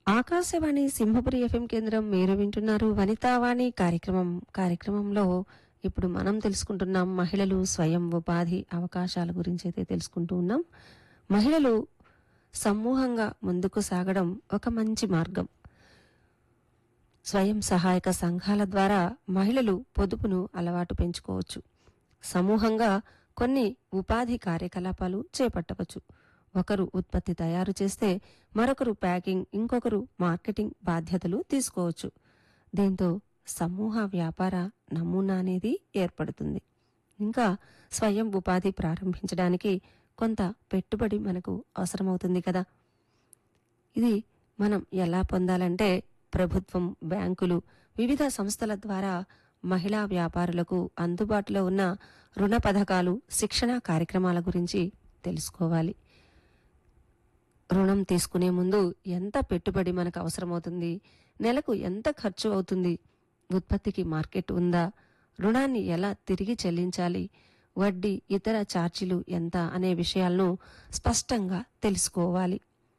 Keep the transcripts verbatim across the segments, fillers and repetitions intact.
Akashvani Simhapuri FM కేంద్రం మీరు వింటున్నారు వనితావాణి కార్యక్రమం. కార్యక్రమంలో ఇప్పుడు మనం తెలుసుకుంటున్నాం మహిళలు స్వయం ఉపాధి అవకాశాల గురించి అయితే తెలుసుకుంటూ ఉన్నాం. మహిళలు సమూహంగా ముందుకు సాగడం ఒక మంచి మార్గం. స్వయం సహాయక సంఘాల ద్వారా మహిళలు పొదుపును అలవాటు పెంచుకోవచ్చు. సమూహంగా కొన్ని ఉపాధి కార్యకలాపాలు చేపట్టవచ్చు. ఒకరు ఉత్పత్తి తయారు చేస్తే మరొకరు ప్యాకింగ్, ఇంకొకరు మార్కెటింగ్ బాధ్యతలు తీసుకోవచ్చు. దీంతో సమూహ వ్యాపార నమూనా అనేది ఏర్పడుతుంది. ఇంకా స్వయం ఉపాధి ప్రారంభించడానికి కొంత పెట్టుబడి మనకు అవసరమవుతుంది కదా. ఇది మనం ఎలా పొందాలంటే ప్రభుత్వం, బ్యాంకులు, వివిధ సంస్థల ద్వారా మహిళా వ్యాపారులకు అందుబాటులో ఉన్న రుణ పథకాలు, శిక్షణా కార్యక్రమాల గురించి తెలుసుకోవాలి. రుణం తీసుకునే ముందు ఎంత పెట్టుబడి మనకు అవసరమవుతుంది, నెలకు ఎంత ఖర్చు అవుతుంది, ఉత్పత్తికి మార్కెట్ ఉందా, రుణాన్ని ఎలా తిరిగి చెల్లించాలి, వడ్డీ, ఇతర ఛార్జీలు ఎంత అనే విషయాలను స్పష్టంగా తెలుసుకోవాలి.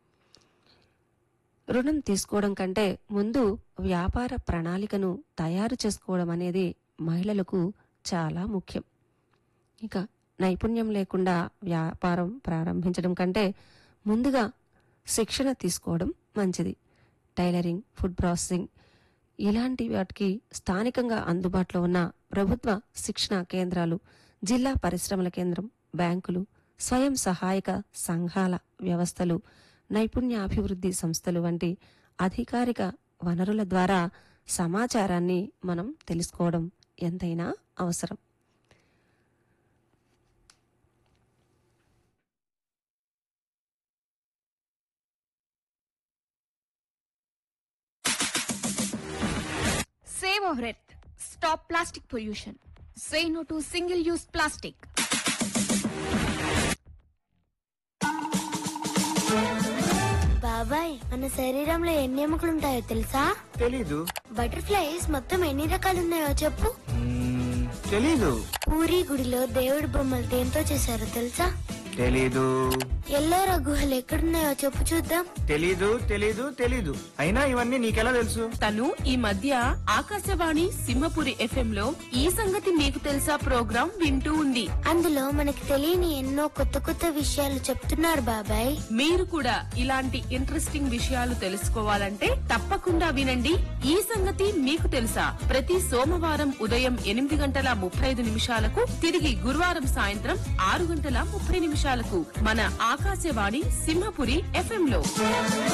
రుణం తీసుకోవడం కంటే ముందు వ్యాపార ప్రణాళికను తయారు చేసుకోవడం అనేది మహిళలకు చాలా ముఖ్యం. ఇక నైపుణ్యం లేకుండా వ్యాపారం ప్రారంభించడం కంటే ముందుగా శిక్షణ తీసుకోవడం మంచిది. టైలరింగ్, ఫుడ్ ప్రాసెసింగ్ ఇలాంటి వాటికి స్థానికంగా అందుబాటులో ఉన్న ప్రభుత్వ శిక్షణ కేంద్రాలు, జిల్లా పరిశ్రమల కేంద్రం, బ్యాంకులు, స్వయం సహాయక సంఘాల వ్యవస్థలు, నైపుణ్యాభివృద్ధి సంస్థలు వంటి అధికారిక వనరుల ద్వారా సమాచారాన్ని మనం తెలుసుకోవడం ఎంతైనా అవసరం. Save our earth. Stop plastic pollution. Say no to single-use plastic. బాబాయ్, మన శరీరంలో ఎన్ని ఎముకలు ఉంటాయో తెలుసా? తెలీదు. బటర్ఫ్లైస్ మొత్తం ఎన్ని రకాలు ఉన్నాయో చెప్పు. మ్మ్, తెలీదు. పూరి గుడిలో దేవుడి బొమ్మలు దేంతో చేశారో తెలుసా? తెలీదు. ఎల్లోరా గుహలు ఎక్కడున్నాయో చెప్పు చూద్దాం. తెలీదు తెలీదు తెలీదు అయినా ఇవన్నీ నీకెలా తెలుసు? తను ఈ మధ్య ఆకాశవాణి సింహపురి ఎఫ్ఎం లో ఈ సంగతి మీకు తెలుసా ప్రోగ్రాం వింటూ ఉంది. అందులో మనకి తెలియని ఎన్నో కొత్త కొత్త విషయాలు చెప్తున్నారు బాబాయ్. మీరు కూడా ఇలాంటి ఇంట్రెస్టింగ్ విషయాలు తెలుసుకోవాలంటే తప్పకుండా వినండి ఈ సంగతి మీకు తెలుసా. ప్రతి సోమవారం ఉదయం ఎనిమిది గంటల ముప్పై ఐదు నిమిషాలకు, తిరిగి గురువారం సాయంత్రం ఆరు గంటల ముప్పై నిమిషాలకు మన ఆకాశవాణి సింహపురి ఎఫ్ఎం లో.